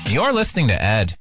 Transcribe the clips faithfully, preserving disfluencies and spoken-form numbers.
You're listening to Ed.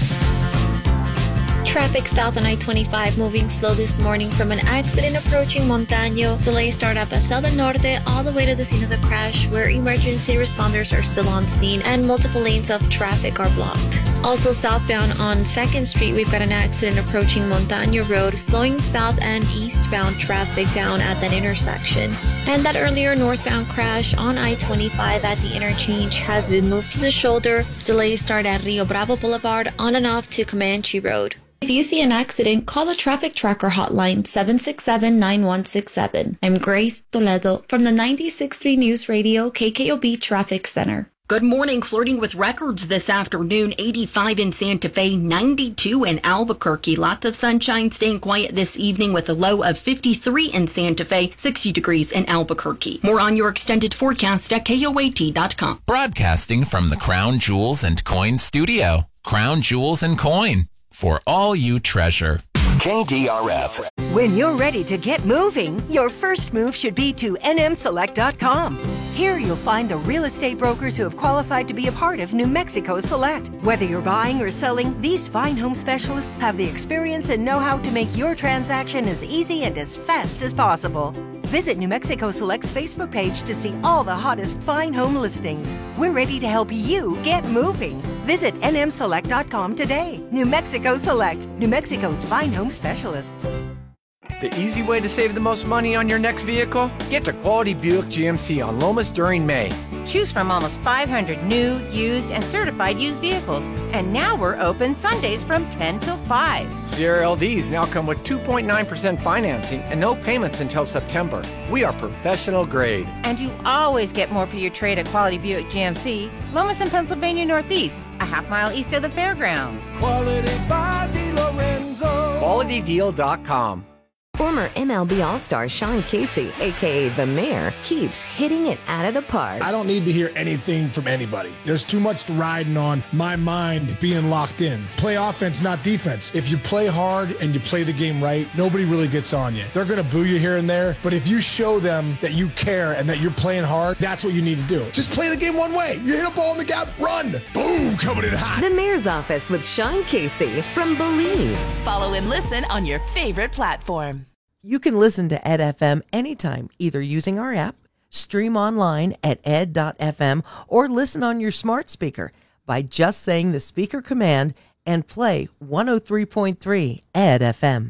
Traffic south on I twenty-five moving slow this morning from an accident approaching Montaño. Delays start up at Celda Norte all the way to the scene of the crash, where emergency responders are still on scene and multiple lanes of traffic are blocked. Also southbound on second street, we've got an accident approaching Montaño Road, slowing south and eastbound traffic down at that intersection. And that earlier northbound crash on I twenty-five at the interchange has been moved to the shoulder. Delays start at Rio Bravo Boulevard on and off to Comanche Road. If you see an accident, call the Traffic Tracker hotline seven six seven, nine one six seven. I'm Grace Toledo from the ninety-six point three News Radio K K O B Traffic Center. Good morning. Flirting with records this afternoon. eighty-five in Santa Fe, ninety-two in Albuquerque. Lots of sunshine, staying quiet this evening with a low of fifty-three in Santa Fe, sixty degrees in Albuquerque. More on your extended forecast at K O A T dot com. Broadcasting from the Crown Jewels and Coin Studio. Crown Jewels and Coin. For all you treasure. K D R F. When you're ready to get moving, your first move should be to N M Select dot com. Here you'll find the real estate brokers who have qualified to be a part of New Mexico Select. Whether you're buying or selling, these fine home specialists have the experience and know-how to make your transaction as easy and as fast as possible. Visit New Mexico Select's Facebook page to see all the hottest fine home listings. We're ready to help you get moving. Visit N M Select dot com today. New Mexico Select, New Mexico's fine home specialists. The easy way to save the most money on your next vehicle? Get to Quality Buick G M C on Lomas during May. Choose from almost five hundred new, used, and certified used vehicles. And now we're open Sundays from ten till five. Sierra L Ds now come with two point nine percent financing and no payments until September. We are professional grade. And you always get more for your trade at Quality Buick G M C, Lomas and Pennsylvania Northeast, a half mile east of the fairgrounds. Quality by DiLorenzo. Quality Deal dot com. Former M L B All-Star Sean Casey, a k a. The Mayor, keeps hitting it out of the park. I don't need to hear anything from anybody. There's too much riding on my mind being locked in. Play offense, not defense. If you play hard and you play the game right, nobody really gets on you. They're going to boo you here and there, but if you show them that you care and that you're playing hard, that's what you need to do. Just play the game one way. You hit a ball in the gap, run. Boom, coming in hot. The Mayor's Office with Sean Casey from Believe. Follow and listen on your favorite platform. You can listen to Ed F M anytime, either using our app, stream online at ed dot f m, or listen on your smart speaker by just saying the speaker command and play one oh three point three Ed F M.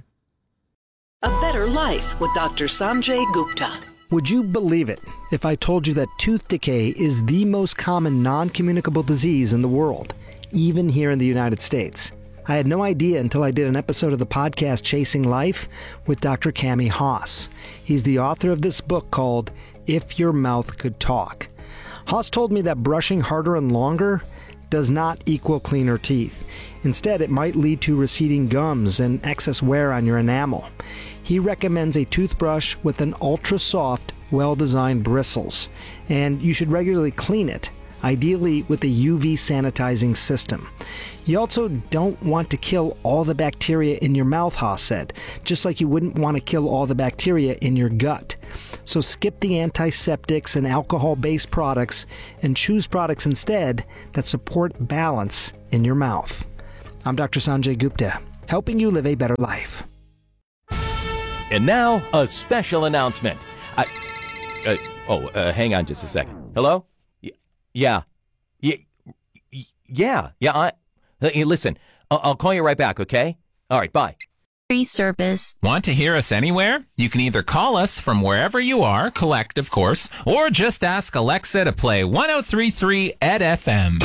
A Better Life with Doctor Sanjay Gupta. Would you believe it if I told you that tooth decay is the most common non-communicable disease in the world, even here in the United States? I had no idea until I did an episode of the podcast Chasing Life with Doctor Cami Haas. He's the author of this book called If Your Mouth Could Talk. Haas told me that brushing harder and longer does not equal cleaner teeth. Instead, it might lead to receding gums and excess wear on your enamel. He recommends a toothbrush with an ultra-soft, well-designed bristles, and you should regularly clean it, ideally with a U V sanitizing system. You also don't want to kill all the bacteria in your mouth, Haas said, just like you wouldn't want to kill all the bacteria in your gut. So skip the antiseptics and alcohol-based products and choose products instead that support balance in your mouth. I'm Doctor Sanjay Gupta, helping you live a better life. And now, a special announcement. I, uh, oh, uh, hang on just a second. Hello? Y- yeah. Yeah. Yeah. Yeah. I, uh, listen, I'll, I'll call you right back, okay? All right, bye. Free service. Want to hear us anywhere? You can either call us from wherever you are, collect, of course, or just ask Alexa to play one oh three point three Ed F M.